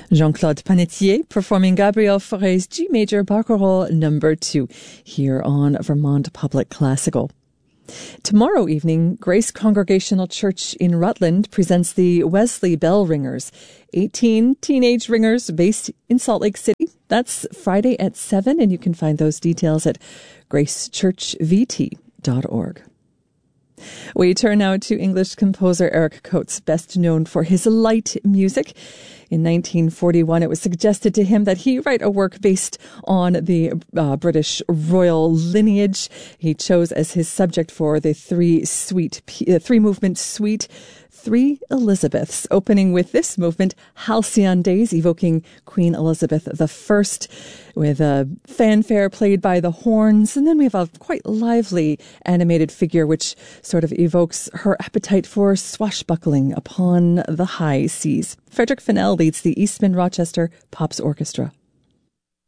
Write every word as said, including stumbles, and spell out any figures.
Jean-Claude Panetier performing Gabriel Fauré's G Major Barcarolle number two here on Vermont Public Classical. Tomorrow evening, Grace Congregational Church in Rutland presents the Wesley Bell Ringers, eighteen teenage ringers based in Salt Lake City. That's Friday at seven, and you can find those details at grace church v t dot org. We turn now to English composer Eric Coates, best known for his light music. In nineteen forty-one, it was suggested to him that he write a work based on the uh, British royal lineage. He chose as his subject for the three suite, uh, three movement suite, Three Elizabeths, opening with this movement, Halcyon Days, evoking Queen Elizabeth the First, with a fanfare played by the horns. And then we have a quite lively animated figure which sort of evokes her appetite for swashbuckling upon the high seas. Frederick Fennell leads the Eastman Rochester Pops Orchestra.